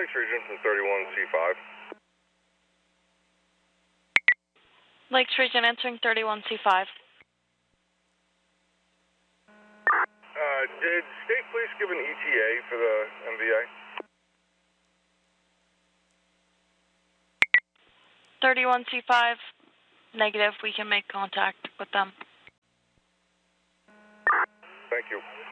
Lakes Region from 31C5. Lakes Region answering 31C5. Did State Police give an ETA for the MVA? 31C5, negative. We can make contact with them. Thank you.